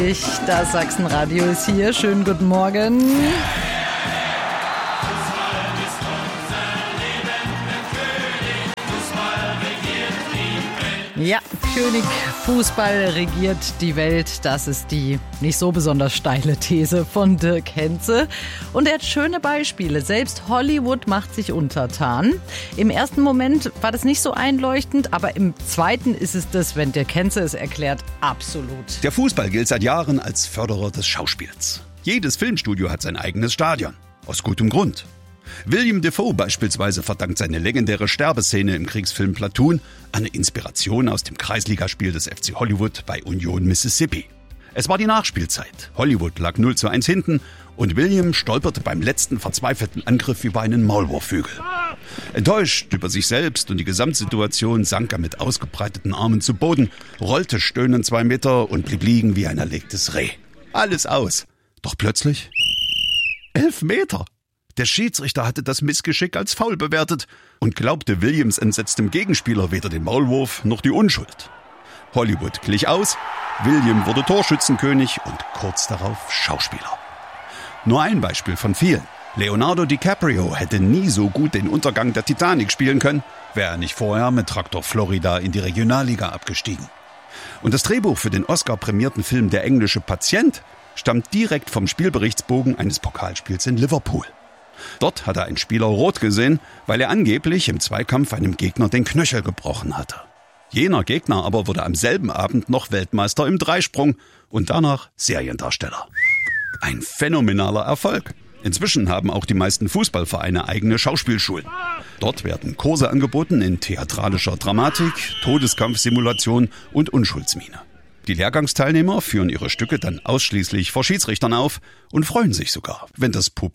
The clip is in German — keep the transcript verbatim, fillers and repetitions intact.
Das Sachsenradio ist hier. Schönen guten Morgen. Ja, König Fußball regiert die Welt. Das ist die nicht so besonders steile These von Dirk Hentze. Und er hat schöne Beispiele. Selbst Hollywood macht sich untertan. Im ersten Moment war das nicht so einleuchtend, aber im zweiten ist es das, wenn Dirk Hentze es erklärt, absolut. Der Fußball gilt seit Jahren als Förderer des Schauspiels. Jedes Filmstudio hat sein eigenes Stadion. Aus gutem Grund. William Dafoe beispielsweise verdankt seine legendäre Sterbeszene im Kriegsfilm Platoon eine Inspiration aus dem Kreisligaspiel des F C Hollywood bei Union Mississippi. Es war die Nachspielzeit. Hollywood lag null zu eins hinten und William stolperte beim letzten verzweifelten Angriff über einen Maulwurfhügel. Enttäuscht über sich selbst und die Gesamtsituation sank er mit ausgebreiteten Armen zu Boden, rollte stöhnend zwei Meter und blieb liegen wie ein erlegtes Reh. Alles aus. Doch plötzlich elf Meter. Der Schiedsrichter hatte das Missgeschick als Foul bewertet und glaubte Williams entsetztem Gegenspieler weder den Maulwurf noch die Unschuld. Hollywood glich aus, William wurde Torschützenkönig und kurz darauf Schauspieler. Nur ein Beispiel von vielen. Leonardo DiCaprio hätte nie so gut den Untergang der Titanic spielen können, wäre er nicht vorher mit Traktor Florida in die Regionalliga abgestiegen. Und das Drehbuch für den Oscar-prämierten Film Der englische Patient stammt direkt vom Spielberichtsbogen eines Pokalspiels in Liverpool. Dort hat er einen Spieler rot gesehen, weil er angeblich im Zweikampf einem Gegner den Knöchel gebrochen hatte. Jener Gegner aber wurde am selben Abend noch Weltmeister im Dreisprung und danach Seriendarsteller. Ein phänomenaler Erfolg. Inzwischen haben auch die meisten Fußballvereine eigene Schauspielschulen. Dort werden Kurse angeboten in theatralischer Dramatik, Todeskampfsimulation und Unschuldsmiene. Die Lehrgangsteilnehmer führen ihre Stücke dann ausschließlich vor Schiedsrichtern auf und freuen sich sogar, wenn das Publikum